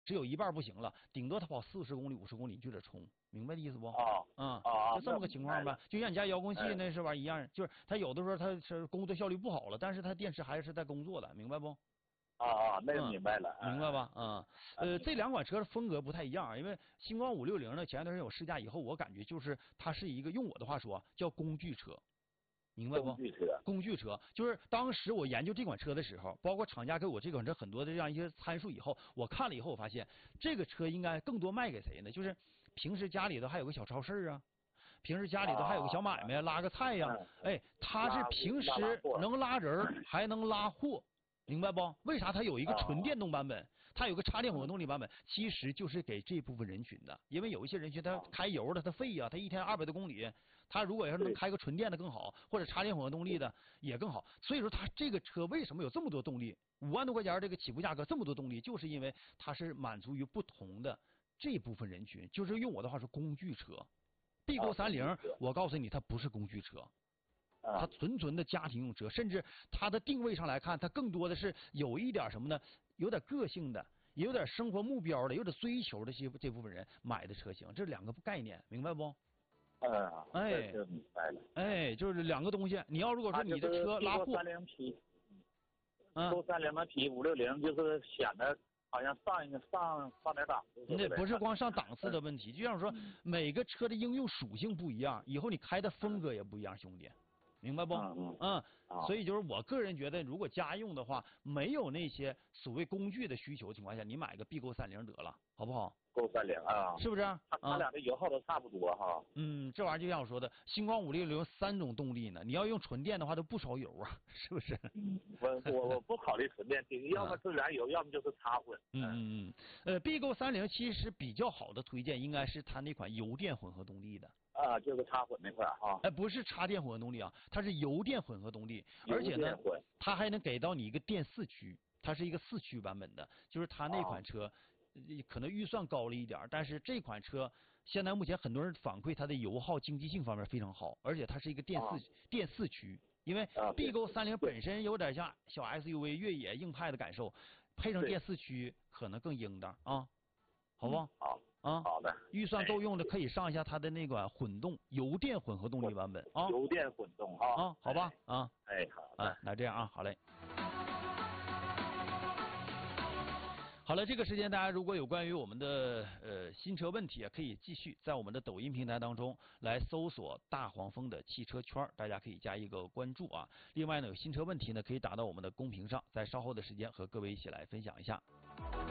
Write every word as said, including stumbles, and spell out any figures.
只有一半不行了，顶多它跑四十公里、五十公里就得冲，明白的意思不？ 啊嗯啊， 就这么个情况呗。就像你家遥控器那是吧一样，就是它有的时候它是工作效率不好了，但是它电池还是在工作的，明白不？ 啊啊，那个明白了， 明白吧？嗯，呃，这两款车的风格不太一样，因为星光五六零呢，前一段时间我试驾以后，我感觉就是它是一个用我的话说叫工具车，明白不？ 工具车， 工具车就是当时我研究这款车的时候，包括厂家给我这款车很多的这样一些参数以后，我看了以后，我发现这个车应该更多卖给谁呢？就是平时家里头还有个小超市啊。平时家里头还有个小买卖，拉个菜呀，哎，它是平时能拉人还能拉货。明白不？为啥它有一个纯电动版本，它有个插电混合动力版本，其实就是给这部分人群的。因为有一些人群他开油的，他费呀、啊，他一天二百多公里，他如果要是能开个纯电的更好，或者插电混合动力的也更好。所以说，它这个车为什么有这么多动力？五万多块钱这个起步价格这么多动力，就是因为它是满足于不同的这部分人群，就是用我的话说工具车。B 勾三零，我告诉你，它不是工具车。它纯纯的家庭用车，甚至它的定位上来看，它更多的是有一点什么呢？有点个性的，也有点生活目标的，有点追求的这这部分人买的车型，这两个概念，明白不？ 嗯， 哎， 明白了。 哎，就是两个东西。你要如果说你的车拉货， 三零 P， 嗯， 勾三零的 P 五六零就是显得好像上一个上上点档次。 那不是光上档次的问题，就像说每个车的应用属性不一样，以后你开的风格也不一样，兄弟。明白不？ 嗯嗯，所以就是我个人觉得，如果家用的话，没有那些所谓工具的需求情况下，你买个 B 勾三零得了，好不好？ 勾三零啊， 是不是？ 它它俩的油耗都差不多哈。 嗯，这玩意儿就像我说的，星光五六零三种动力呢，你要用纯电的话都不烧油啊，是不是？ 嗯，我我我不考虑纯电，要么是燃油，要么就是插混。 嗯嗯嗯，呃 ，B 勾三零其实比较好的推荐应该是它那款油电混合动力的。 啊，就是插混那块哈， 哎，不是插电混合动力啊，它是油电混合动力，而且呢，它还能给到你一个电四驱，它是一个四驱版本的，就是它那款车，啊、可能预算高了一点，但是这款车现在目前很多人反馈它的油耗经济性方面非常好，而且它是一个电四、啊、电四驱，因为 B 勾三零本身有点像小 S U V 越野硬派的感受，配上电四驱可能更硬当啊，好不？ 好。 啊， 好的， 预算够用的可以上一下它的那款混动油电混合动力版本啊， 油电混动啊， 啊，好吧，啊， 哎，好啊，那这样啊，好嘞。好了，这个时间大家如果有关于我们的呃新车问题啊，可以继续在我们的抖音平台当中来搜索大黄蜂的汽车圈，大家可以加一个关注啊。另外呢，有新车问题呢，可以打到我们的公屏上，在稍后的时间和各位一起来分享一下。